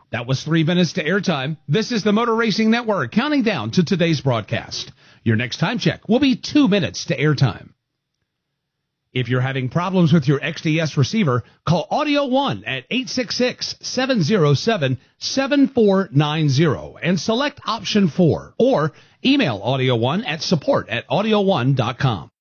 That was 3 minutes to airtime. This is the Motor Racing Network counting down to today's broadcast. Your next time check will be 2 minutes to airtime. If you're having problems with your XDS receiver, call Audio One at 866-707-7490 and select option 4, or email Audio One at support@audioone.com.